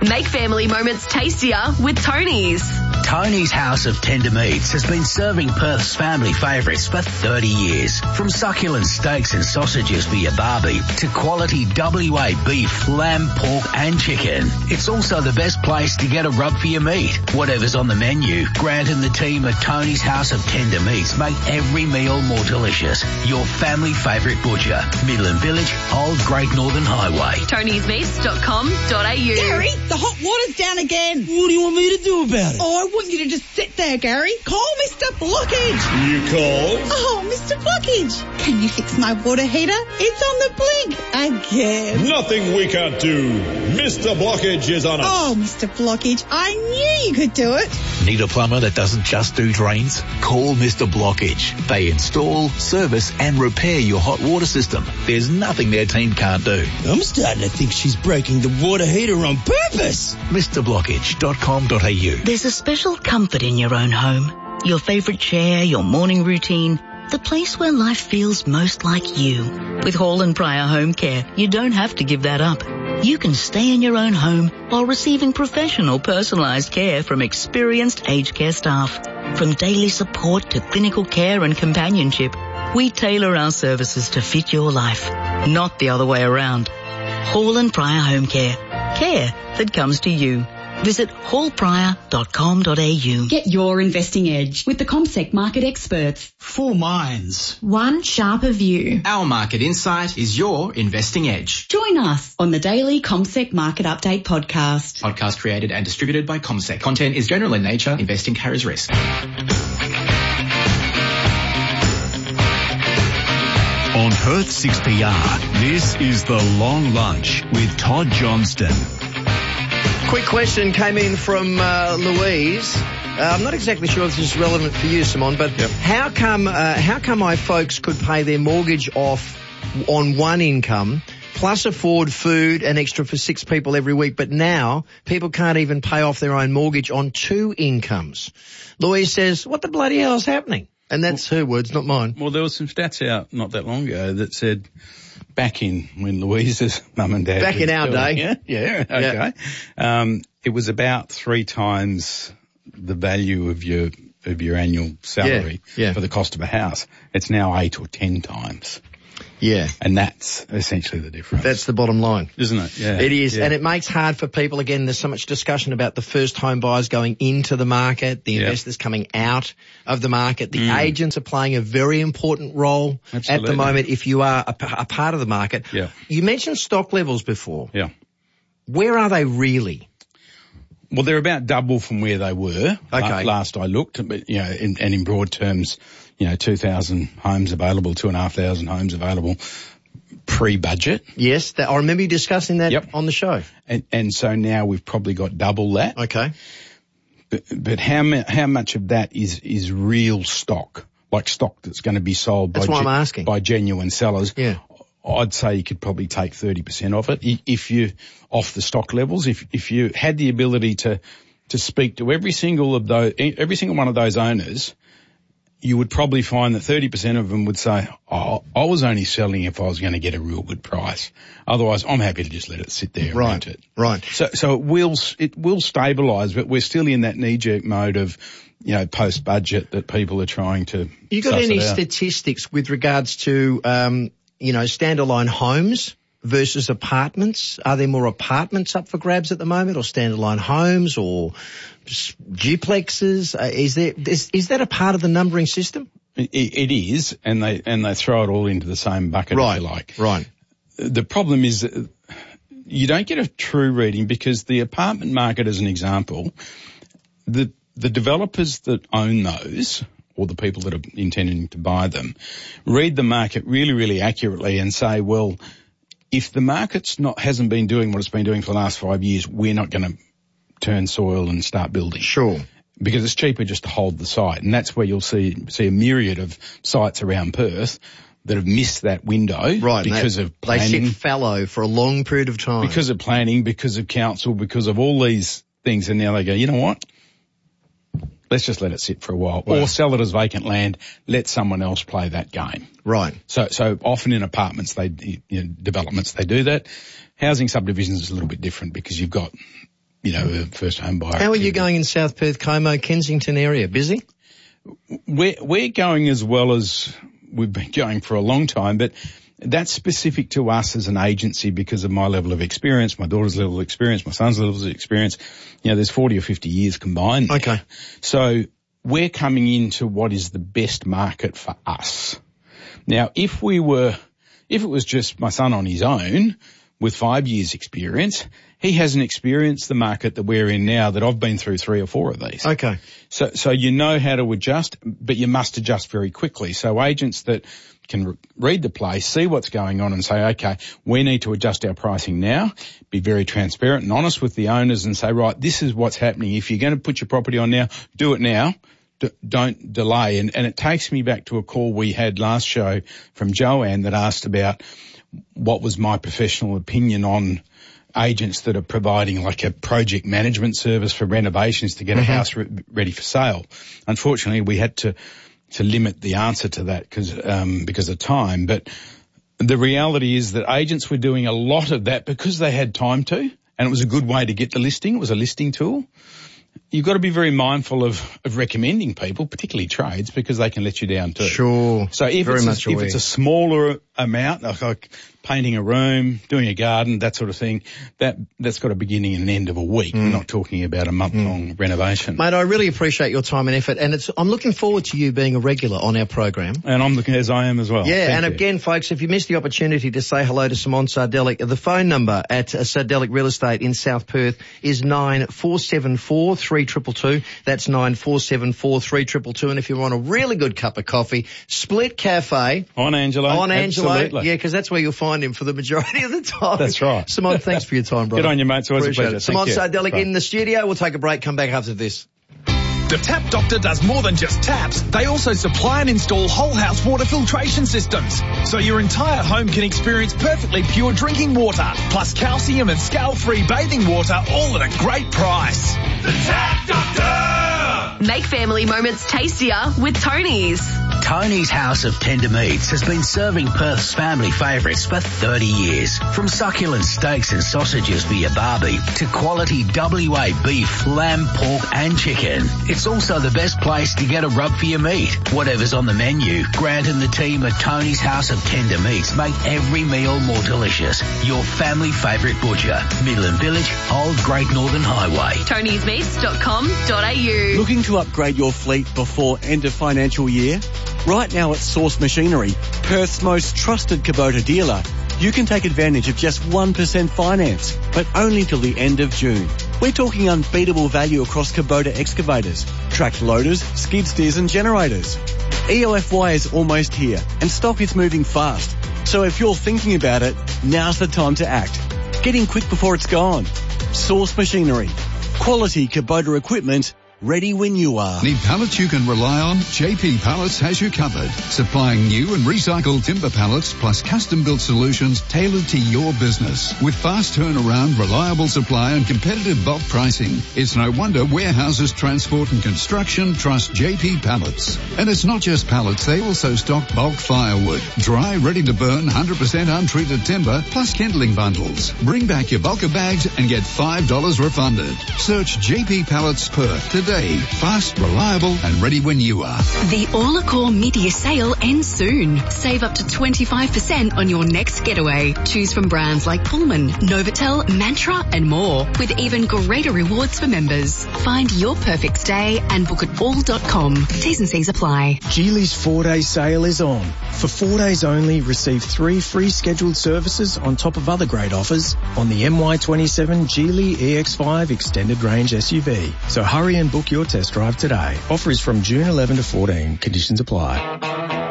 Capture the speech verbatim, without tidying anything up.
Make family moments tastier with Tony's. Tony's House of Tender Meats has been serving Perth's family favourites for thirty years. From succulent steaks and sausages for your barbie to quality W A beef, lamb, pork and chicken. It's also the best place to get a rub for your meat. Whatever's on the menu, Grant and the team at Tony's House of Tender Meats make every meal more delicious. Your family favourite butcher. Midland Village, Old Great Northern Highway. Tony's meats dot com dot a u. Gary, the hot water's down again. What do you want me to do about it? Oh, I want you to just sit there, Gary. Call Mister Blockage. You called? Oh, Mister Blockage. Can you fix my water heater? It's on the blink again. Nothing we can't do. Mister Blockage is on it. Oh, Mister Blockage, I knew you could do it. Need a plumber that doesn't just do drains? Call Mister Blockage. They install, service and repair your hot water system. There's nothing their team can't do. I'm starting to think she's breaking the water heater on purpose. Mr blockage dot com dot a u. There's a special comfort in your own home. Your favourite chair, your morning routine, the place where life feels most like you. With Hall and Pryor Home Care, you don't have to give that up. You can stay in your own home while receiving professional personalised care from experienced aged care staff. From daily support to clinical care and companionship, we tailor our services to fit your life, not the other way around. Hall and Pryor Home Care. Care that comes to you. Visit hall pryor dot com dot a u. Get your investing edge with the CommSec market experts. Four minds. One sharper view. Our market insight is your investing edge. Join us on the daily CommSec Market Update podcast. Podcast created and distributed by CommSec. Content is general in nature. Investing carries risk. On Perth six P R, this is The Long Lunch with Todd Johnston. Quick question came in from uh, Louise. Uh, I'm not exactly sure if this is relevant for you, Simon, but yep. how come uh, how come my folks could pay their mortgage off on one income plus afford food and extra for six people every week, but now people can't even pay off their own mortgage on two incomes? Louise says, what the bloody hell is happening? And that's her words, not mine. Well, there was some stats out not that long ago that said back in when Louise's mum and dad... Back in our doing, day. Yeah, yeah, okay. Yeah. Um, it was about three times the value of your of your annual salary yeah, yeah. for the cost of a house. It's now eight or ten times. Yeah. And that's essentially the difference. That's the bottom line. Isn't it? Yeah. It is. Yeah. And it makes hard for people. Again, there's so much discussion about the first home buyers going into the market, the yep. investors coming out of the market. The mm. agents are playing a very important role Absolutely. At the moment if you are a, a part of the market. Yeah. You mentioned stock levels before. Yeah. Where are they really? Well, they're about double from where they were okay. last I looked, but, you know, in, and in broad terms, you know, two thousand homes available, two and a half thousand homes available pre-budget. Yes, that, I remember you discussing that yep. on the show. And, and so now we've probably got double that. Okay. But, but how ma- how much of that is, is real stock, like stock that's going to be sold that's by, why ge- I'm asking. by genuine sellers? Yeah. I'd say you could probably take thirty percent off it if you off the stock levels. If if you had the ability to to speak to every single of those, every single one of those owners, you would probably find that thirty percent of them would say, "Oh, I was only selling if I was going to get a real good price. Otherwise, I'm happy to just let it sit there and right, rent it." Right. So so it will it will stabilise, but we're still in that knee jerk mode of, you know, post budget that people are trying to. You got any statistics with regards to um, you know, standalone homes versus apartments? Are there more apartments up for grabs at the moment, or standalone homes, or duplexes? Uh, is there is, is that a part of the numbering system? It, it is, and they and they throw it all into the same bucket, right, if you like. Right. The problem is that you don't get a true reading because the apartment market, as an example, the the developers that own those, or the people that are intending to buy them, read the market really, really accurately and say, well, if the market's not hasn't been doing what it's been doing for the last five years, we're not going to turn soil and start building. Sure. Because it's cheaper just to hold the site. And that's where you'll see see a myriad of sites around Perth that have missed that window right, because they, of planning. They sit fallow for a long period of time. Because of planning, because of council, because of all these things. And now they go, you know what? Let's just let it sit for a while. Wow. Or sell it as vacant land. Let someone else play that game. Right. So, so often in apartments, they, you know, developments, they do that. Housing subdivisions is a little bit different because you've got you know, a first home buyer. How activity. are you going in South Perth, Como, Kensington area? Busy? We're, we're going as well as we've been going for a long time, but that's specific to us as an agency because of my level of experience, my daughter's level of experience, my son's level of experience. You know, there's forty or fifty years combined there. Okay. So we're coming into what is the best market for us. Now, if we were, if it was just my son on his own with five years experience, he hasn't experienced the market that we're in now that I've been through three or four of these. Okay. So, so you know how to adjust, but you must adjust very quickly. So agents that can re- read the place, see what's going on and say, okay, we need to adjust our pricing now, be very transparent and honest with the owners and say, right, this is what's happening. If you're going to put your property on now, do it now. D- don't delay. And, and it takes me back to a call we had last show from Joanne that asked about what was my professional opinion on agents that are providing like a project management service for renovations to get mm-hmm. a house re- ready for sale. Unfortunately, we had to to limit the answer to that because um, because of time. But the reality is that agents were doing a lot of that because they had time to, and it was a good way to get the listing. It was a listing tool. You've got to be very mindful of, of recommending people, particularly trades, because they can let you down too. Sure. So if, very it's, much a, if it's a smaller amount, like, like painting a room, doing a garden, that sort of thing, that, that's got a beginning and an end of a week. Mm. We're not talking about a month-long mm. renovation. Mate, I really appreciate your time and effort, and it's, I'm looking forward to you being a regular on our program. And I'm looking as I am as well. Yeah, Thank and you. again, folks, if you missed the opportunity to say hello to Simon Sardelic, the phone number at uh, Sardelic Real Estate in South Perth is nine four seven four, three two two two. That's nine four seven four, three two two two. And if you want a really good cup of coffee, Split Cafe. On Angelo. On Angelo. Absolutely. Yeah, because that's where you'll find him for the majority of the time. That's right. Simon, thanks for your time, brother. Good on you, mate. It's always Appreciate a pleasure. It. Simon Sardelic Bye. in the studio. We'll take a break, come back after this. The Tap Doctor does more than just taps. They also supply and install whole house water filtration systems, so your entire home can experience perfectly pure drinking water, plus calcium and scale-free bathing water, all at a great price. The Tap Doctor! Make family moments tastier with Tony's. Tony's House of Tender Meats has been serving Perth's family favourites for thirty years. From succulent steaks and sausages for your barbie to quality W A beef, lamb, pork and chicken. It's also the best place to get a rub for your meat. Whatever's on the menu, Grant and the team at Tony's House of Tender Meats make every meal more delicious. Your family favourite butcher, Midland Village, Old Great Northern Highway. Tonys meats dot com dot a u. Looking to upgrade your fleet before end of financial year? Right now at Source Machinery, Perth's most trusted Kubota dealer, you can take advantage of just one percent finance, but only till the end of June. We're talking unbeatable value across Kubota excavators, tracked loaders, skid steers and generators. E O F Y is almost here and stock is moving fast. So if you're thinking about it, now's the time to act. Get in quick before it's gone. Source Machinery. Quality Kubota equipment, ready when you are. Need pallets you can rely on? J P Pallets has you covered. Supplying new and recycled timber pallets plus custom-built solutions tailored to your business. With fast turnaround, reliable supply and competitive bulk pricing, it's no wonder warehouses, transport and construction trust J P Pallets. And it's not just pallets, they also stock bulk firewood, dry, ready to burn, one hundred percent untreated timber, plus kindling bundles. Bring back your bulker bags and get five dollars refunded. Search J P Pallets Perth today. Fast, reliable and ready when you are. The All Accor mid-year sale ends soon. Save up to twenty-five percent on your next getaway. Choose from brands like Pullman, Novotel, Mantra and more, with even greater rewards for members. Find your perfect stay and book at all dot com. T's and C's apply. Geely's four-day sale is on. For four days only, receive three free scheduled services on top of other great offers on the M Y twenty-seven Geely E X five Extended Range S U V. So hurry and book your test drive today. Offer is from June eleventh to fourteen. Conditions apply.